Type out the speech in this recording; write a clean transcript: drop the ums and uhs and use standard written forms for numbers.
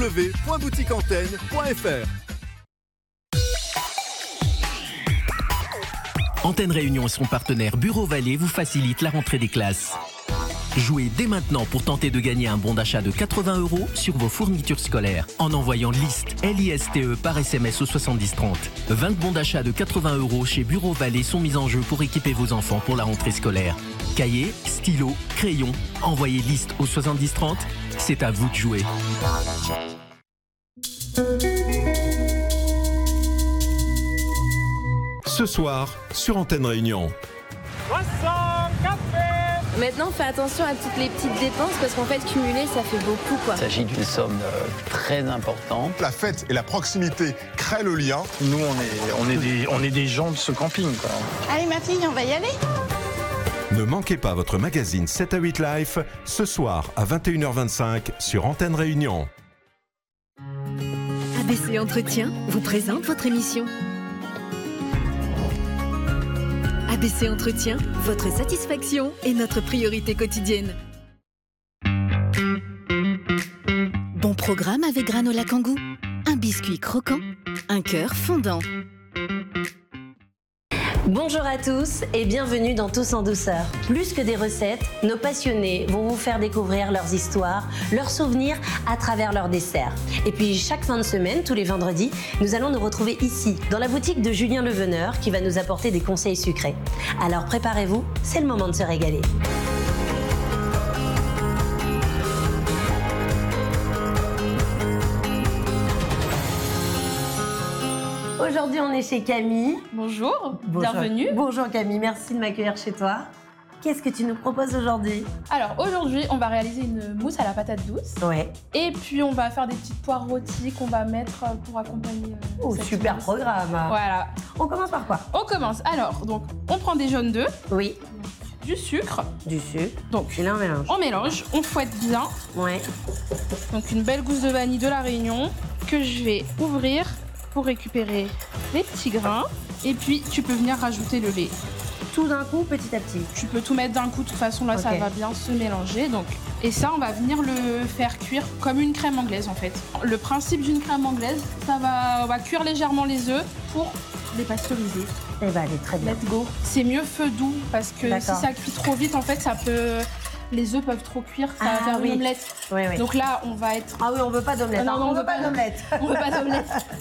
www.boutiqueantenne.fr. Antenne Réunion et son partenaire Bureau Vallée vous facilitent la rentrée des classes. Jouez dès maintenant pour tenter de gagner un bon d'achat de 80 € sur vos fournitures scolaires en envoyant LISTE, L-I-S-T-E par SMS au 7030. 20 bons d'achat de 80 € chez Bureau Vallée sont mis en jeu pour équiper vos enfants pour la rentrée scolaire. Cahiers, stylos, crayons, envoyez LISTE au 7030. C'est à vous de jouer. Ce soir, sur Antenne Réunion. Maintenant, fais attention à toutes les petites dépenses parce qu'en fait, cumuler, ça fait beaucoup, quoi. Il s'agit d'une somme très importante. La fête et la proximité créent le lien. Nous, on est des gens de ce camping, quoi. Allez, ma fille, on va y aller. Ne manquez pas votre magazine 7 à 8 Life, ce soir à 21h25 sur Antenne Réunion. ABC Entretien vous présente votre émission. ABC Entretien, votre satisfaction est notre priorité quotidienne. Bon programme avec granola Kangoo. Un biscuit croquant, un cœur fondant. Bonjour à tous et bienvenue dans Tous en douceur. Plus que des recettes, nos passionnés vont vous faire découvrir leurs histoires, leurs souvenirs à travers leurs desserts. Et puis chaque fin de semaine, tous les vendredis, nous allons nous retrouver ici, dans la boutique de Julien Leveneur qui va nous apporter des conseils sucrés. Alors préparez-vous, c'est le moment de se régaler. Aujourd'hui, on est chez Camille. Bonjour, Bonjour. Bienvenue. Bonjour Camille, merci de m'accueillir chez toi. Qu'est-ce que tu nous proposes aujourd'hui? Alors aujourd'hui, on va réaliser une mousse à la patate douce. Ouais. Et puis on va faire des petites poires rôties qu'on va mettre pour accompagner cette super mousse. programme. Voilà. On commence par quoi? On commence. Alors, donc, on prend des jaunes d'œufs. Oui. Du sucre. Du sucre. Donc, et là, on mélange. On mélange, on fouette bien. Ouais. Donc une belle gousse de vanille de la Réunion que je vais ouvrir pour récupérer les petits grains. Et puis, tu peux venir rajouter le lait. Tout d'un coup, petit à petit? Tu peux tout mettre d'un coup, de toute façon, là, ça va bien se mélanger. Donc. Et ça, on va venir le faire cuire comme une crème anglaise, en fait. Le principe d'une crème anglaise, on va cuire légèrement les œufs pour les pasteuriser. Eh ben, allez, très bien. Let's go. C'est mieux feu doux, parce que si ça cuit trop vite, en fait, ça peut... Les œufs peuvent trop cuire, ça va faire une omelette. Oui, oui. Donc là, on va être... Ah oui, on veut pas d'omelette. Non, on veut pas d'omelette. On veut pas d'omelette.